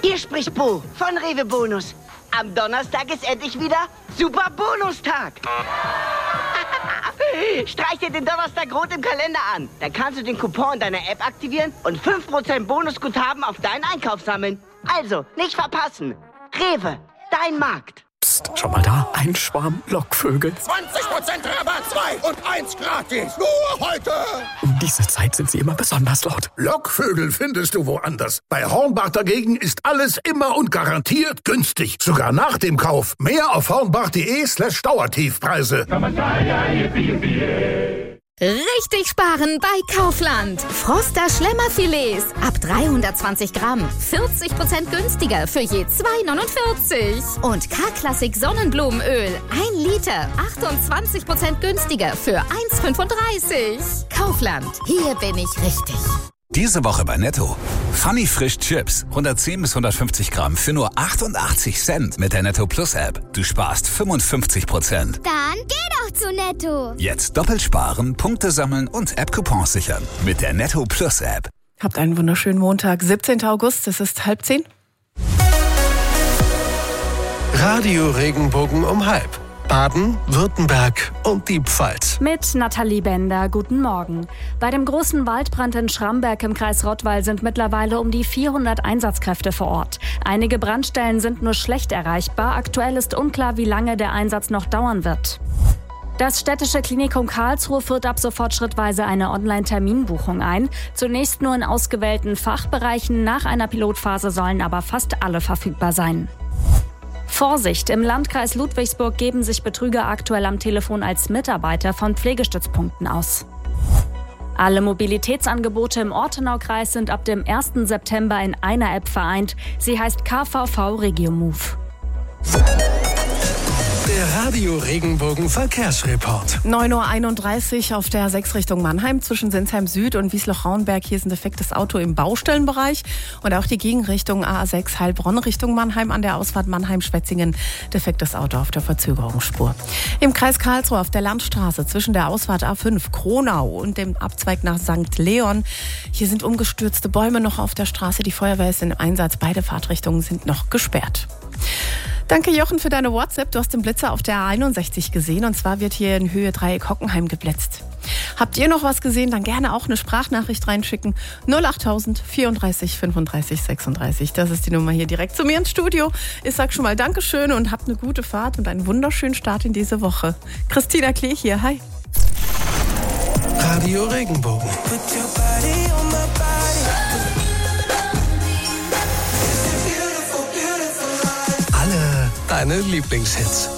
Hier spricht Bo von Rewe Bonus. Am Donnerstag ist endlich wieder Super Bonustag. Streich dir den Donnerstag rot im Kalender an. Dann kannst du den Coupon in deiner App aktivieren und 5% Bonusguthaben auf deinen Einkauf sammeln. Also, nicht verpassen. Rewe, dein Markt. Psst, schau mal da. Ein Schwarm Lockvögel. 20% Rabatt, 2 und 1 gratis. Nur heute. Um diese Zeit sind sie immer besonders laut. Lockvögel findest du woanders. Bei Hornbach dagegen ist alles immer und garantiert günstig. Sogar nach dem Kauf. Mehr auf hornbach.de/Dauertiefpreise. Richtig sparen bei Kaufland. Froster Schlemmerfilets ab 320 Gramm. 40% günstiger für je 2,49. Und K-Klassik Sonnenblumenöl. 1 Liter. 28% günstiger für 1,35. Kaufland. Hier bin ich richtig. Diese Woche bei Netto. Funny Frisch Chips. 110 bis 150 Gramm für nur 88 Cent mit der Netto Plus App. Du sparst 55%. Dann geh doch zu Netto. Jetzt doppelt sparen, Punkte sammeln und App-Coupons sichern. Mit der Netto Plus App. Habt einen wunderschönen Montag, 17. August, es ist 9:30. Radio Regenbogen um 12:30. Baden, Württemberg und die Pfalz. Mit Nathalie Bender, guten Morgen. Bei dem großen Waldbrand in Schramberg im Kreis Rottweil sind mittlerweile um die 400 Einsatzkräfte vor Ort. Einige Brandstellen sind nur schlecht erreichbar. Aktuell ist unklar, wie lange der Einsatz noch dauern wird. Das Städtische Klinikum Karlsruhe führt ab sofort schrittweise eine Online-Terminbuchung ein. Zunächst nur in ausgewählten Fachbereichen. Nach einer Pilotphase sollen aber fast alle verfügbar sein. Vorsicht! Im Landkreis Ludwigsburg geben sich Betrüger aktuell am Telefon als Mitarbeiter von Pflegestützpunkten aus. Alle Mobilitätsangebote im Ortenaukreis sind ab dem 1. September in einer App vereint. Sie heißt KVV RegioMove. Der Radio Regenbogen Verkehrsreport. 9:31 Uhr auf der 6 Richtung Mannheim zwischen Sinsheim Süd und Wiesloch-Rauenberg. Hier ist ein defektes Auto im Baustellenbereich. Und auch die Gegenrichtung A6 Heilbronn Richtung Mannheim an der Ausfahrt Mannheim-Schwetzingen. Defektes Auto auf der Verzögerungsspur. Im Kreis Karlsruhe auf der Landstraße zwischen der Ausfahrt A5 Kronau und dem Abzweig nach St. Leon. Hier sind umgestürzte Bäume noch auf der Straße. Die Feuerwehr ist im Einsatz. Beide Fahrtrichtungen sind noch gesperrt. Danke, Jochen, für deine WhatsApp. Du hast den Blitzer auf der A61 gesehen. Und zwar wird hier in Höhe Dreieck Hockenheim geblitzt. Habt ihr noch was gesehen? Dann gerne auch eine Sprachnachricht reinschicken. 08000 34 35 36. Das ist die Nummer hier direkt zu mir ins Studio. Ich sag schon mal Dankeschön und habt eine gute Fahrt und einen wunderschönen Start in diese Woche. Christina Klee hier. Hi. Radio Regenbogen. Deine Lieblingshits.